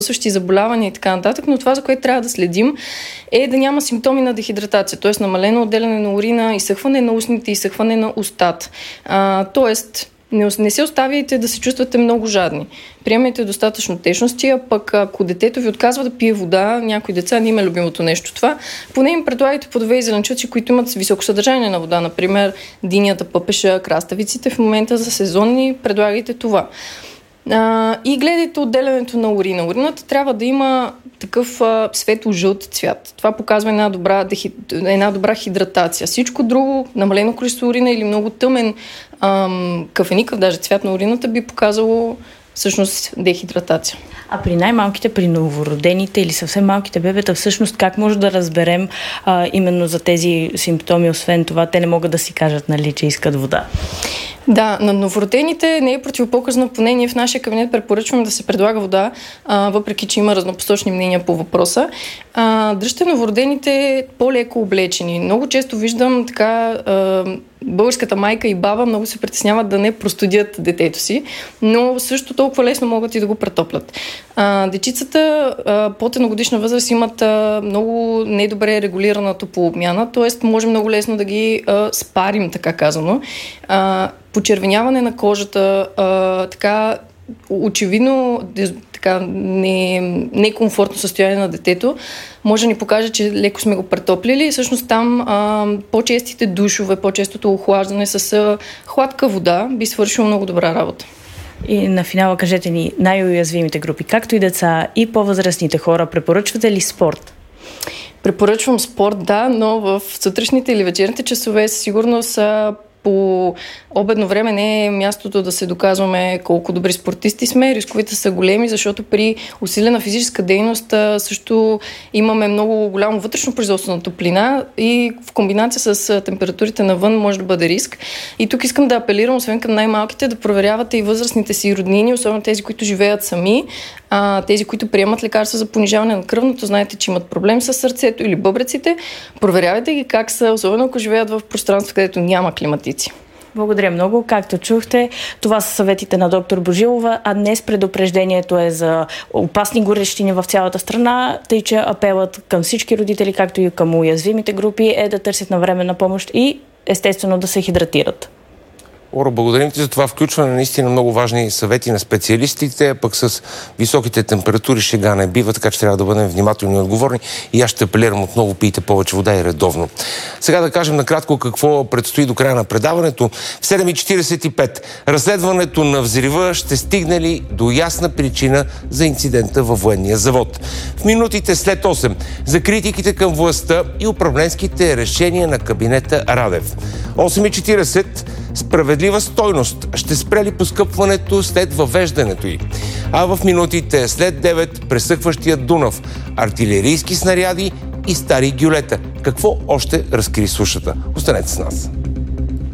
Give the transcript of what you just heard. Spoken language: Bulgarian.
същи заболявания и така нататък, но това, за което трябва да следим, е да няма симптоми на дехидратация, т.е. намалено отделяне на урина, изсъхване на устните, изсъхване на устата. Тоест, не се оставяйте да се чувствате много жадни. Приемайте достатъчно течности, а пък ако детето ви отказва да пие вода, някои деца не има любимото нещо това, поне им предлагайте плодове и зеленчуци, които имат високо съдържание на вода, например динята, пъпеша, краставиците. В момента за сезонни предлагайте това. И гледайте отделянето на урина. Урината трябва да има такъв светло-жълт цвят. Това показва една добра хидратация. Всичко друго, намалено количество урина или много тъмен кафеникъв, даже цвят на урината, би показало всъщност дехидратация. А при най-малките, при новородените или съвсем малките бебета, всъщност как може да разберем именно за тези симптоми, освен това, те не могат да си кажат, нали, че искат вода? Да, на новородените не е противопоказно, поне ние в нашия кабинет препоръчваме да се предлага вода, въпреки че има разнопосочни мнения по въпроса. Дръжте новородените по-леко облечени. Много често виждам така българската майка и баба много се притесняват да не простудят детето си, но също толкова лесно могат и да го претоплят. Дечицата под едногодишна възраст имат много недобре регулирана топлообмяна, т.е. може много лесно да ги спарим, така казано. Почервеняване на кожата, така очевидно така некомфортно състояние на детето може да ни покаже, че леко сме го претоплили. Всъщност там по-честите душове, по-честото охлаждане с хладка вода би свършило много добра работа. И на финала кажете ни най-уязвимите групи, както и деца, и по-възрастните хора, препоръчвате ли спорт? Препоръчвам спорт, да, но в сутрешните или вечерните часове със сигурност по обедно време не е мястото да се доказваме колко добри спортисти сме. Рисковете са големи, защото при усилена физическа дейност също имаме много голямо вътрешно производство на топлина и в комбинация с температурите навън може да бъде риск. И тук искам да апелирам, освен към най-малките, да проверявате и възрастните си роднини, особено тези, които живеят сами, тези, които приемат лекарства за понижаване на кръвното, знаете, че имат проблем с сърцето или бъбреците. Проверявайте ги как са, особено ако живеят в пространство, където няма климатици. Благодаря много. Както чухте, това са съветите на доктор Божилова, а днес предупреждението е за опасни горещини в цялата страна, тъй че апелът към всички родители, както и към уязвимите групи, е да търсят навременна помощ и естествено да се хидратират. Ора, благодарим ти за това включване. Наистина много важни съвети на специалистите, пък с високите температури шега не бива, така че трябва да бъдем внимателни и отговорни. И аз ще апелирам отново, пийте повече вода и редовно. Сега да кажем накратко какво предстои до края на предаването. В 7:45 разследването на взрива ще стигне ли до ясна причина за инцидента във военния завод. В минутите след 8 за критиките към властта и управленските решения на кабинета Радев. 8:40 справедлива стойност. Ще спре ли поскъпването след въвеждането й? А в минутите след 9 пресъхващия Дунав, артилерийски снаряди и стари гюлета. Какво още разкри сушата? Останете с нас.